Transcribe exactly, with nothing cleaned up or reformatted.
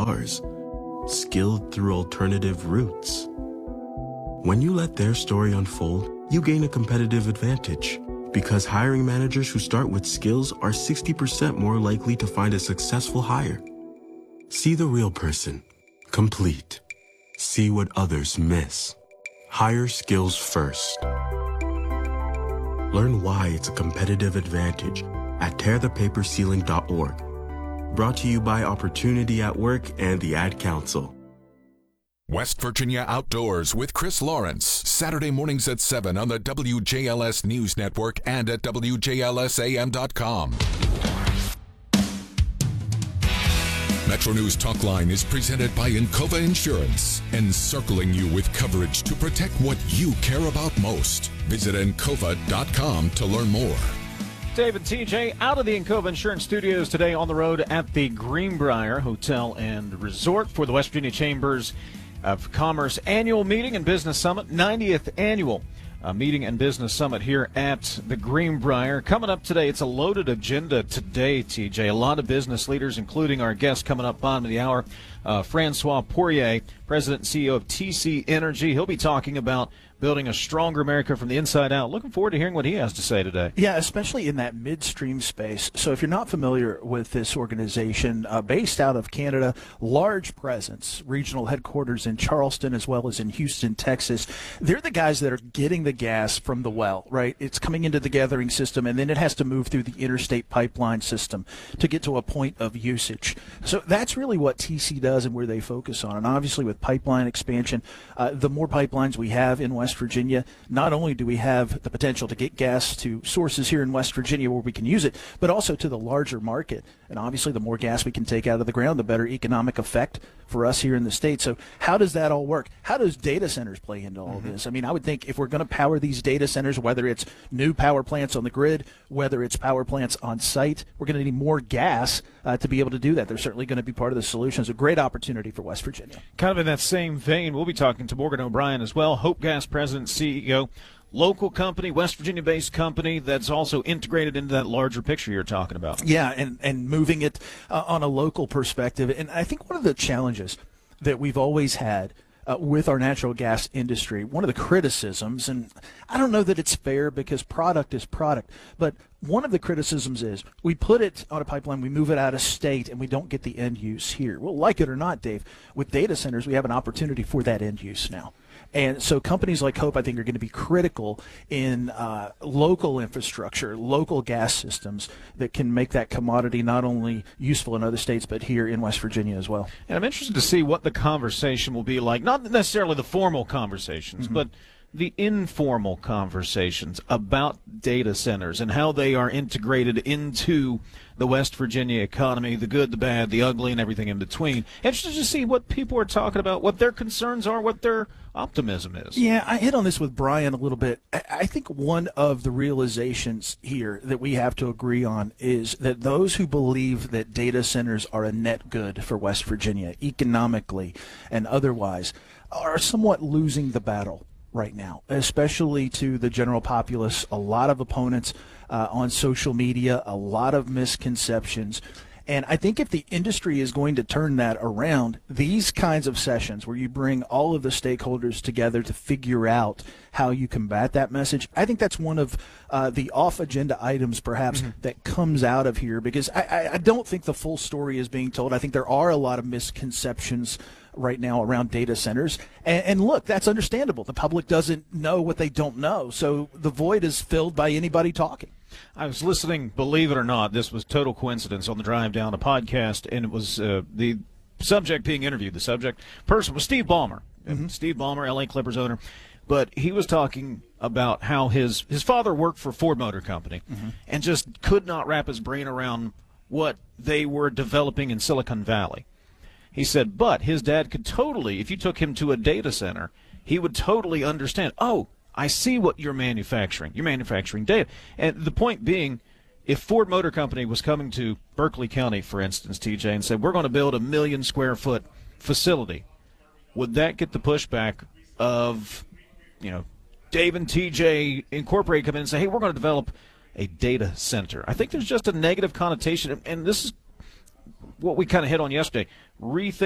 stars, skilled through alternative routes. When you let their story unfold, you gain a competitive advantage because hiring managers who start with skills are sixty percent more likely to find a successful hire. See the real person, complete. See what others miss. Hire skills first. Learn why it's a competitive advantage at tear the paper ceiling dot org. Brought to you by Opportunity at Work and the Ad Council. West Virginia Outdoors with Chris Lawrence, Saturday mornings at seven on the W J L S News Network and at W J L S A M dot com. Metro News Talkline is presented by Encova Insurance, encircling you with coverage to protect what you care about most. Visit encova dot com to learn more. David T J out of the Encova Insurance Studios today on the road at the Greenbrier Hotel and Resort for the West Virginia Chambers of Commerce Annual Meeting and Business Summit, ninetieth Annual uh, Meeting and Business Summit here at the Greenbrier. Coming up today, it's a loaded agenda today, T J. A lot of business leaders, including our guest coming up bottom of the hour, uh, Francois Poirier, President and C E O of T C Energy. He'll be talking about building a stronger America from the inside out. Looking forward to hearing what he has to say today. Yeah, especially in that midstream space. So if you're not familiar with this organization, uh, based out of Canada, large presence, regional headquarters in Charleston as well as in Houston, Texas. They're the guys that are getting the gas from the well, right? It's coming into the gathering system, and then it has to move through the interstate pipeline system to get to a point of usage. So that's really what T C does and where they focus on. And obviously with pipeline expansion, uh, the more pipelines we have in West West Virginia, not only do we have the potential to get gas to sources here in West Virginia where we can use it, but also to the larger market. And obviously the more gas we can take out of the ground, the better economic effect for us here in the state. So how does that all work? How does data centers play into all mm-hmm. this? I mean, I would think if we're going to power these data centers, whether it's new power plants on the grid, whether it's power plants on site, we're going to need more gas uh, to be able to do that. They're certainly going to be part of the solution. It's a great opportunity for West Virginia. Kind of in that same vein, we'll be talking to Morgan O'Brien as well, Hope Gas President, C E O. Local company, West Virginia-based company that's also integrated into that larger picture you're talking about. Yeah, and, and moving it uh, on a local perspective. And I think one of the challenges that we've always had uh, with our natural gas industry, one of the criticisms, and I don't know that it's fair because product is product, but one of the criticisms is we put it on a pipeline, we move it out of state, and we don't get the end use here. Well, like it or not, Dave, with data centers, we have an opportunity for that end use now. And so companies like Hope, I think, are going to be critical in uh, local infrastructure, local gas systems that can make that commodity not only useful in other states, but here in West Virginia as well. And I'm interested to see what the conversation will be like, not necessarily the formal conversations, mm-hmm. but the informal conversations about data centers and how they are integrated into the West Virginia economy, the good, the bad, the ugly, and everything in between. Interested to see what people are talking about, what their concerns are, what their optimism is. Yeah, I hit on this with Brian a little bit. I think one of the realizations here that we have to agree on is that those who believe that data centers are a net good for West Virginia, economically and otherwise, are somewhat losing the battle right now, especially to the general populace. A lot of opponents uh, on social media, a lot of misconceptions. And I think if the industry is going to turn that around, these kinds of sessions where you bring all of the stakeholders together to figure out how you combat that message, I think that's one of uh, the off-agenda items perhaps mm-hmm. that comes out of here, because I, I, I don't think the full story is being told. I think there are a lot of misconceptions right now around data centers. And, and look, that's understandable. The public doesn't know what they don't know. So the void is filled by anybody talking. I was listening, believe it or not, this was total coincidence on the drive down a podcast, and it was uh, the subject being interviewed. The subject person was Steve Ballmer. Mm-hmm. Steve Ballmer, L A Clippers owner. But he was talking about how his, his father worked for Ford Motor Company mm-hmm. and just could not wrap his brain around what they were developing in Silicon Valley. He said, but his dad could totally, if you took him to a data center, he would totally understand, oh, I see what you're manufacturing. You're manufacturing data. And the point being, if Ford Motor Company was coming to Berkeley County, for instance, T J, and said, we're going to build a million square foot facility, would that get the pushback of, you know, Dave and T J Incorporated come in and say, hey, we're going to develop a data center? I think there's just a negative connotation, and this is what we kind of hit on yesterday. Rethink